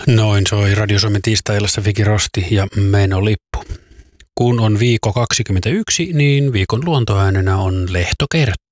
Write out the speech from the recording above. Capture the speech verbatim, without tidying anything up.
Noin soi Radio Suomen tiistai-illassa Viki Rosti ja menolippu. Kun on viikko kaksikymmentäyksi, niin viikon luontoäänenä on Lehto kertoo.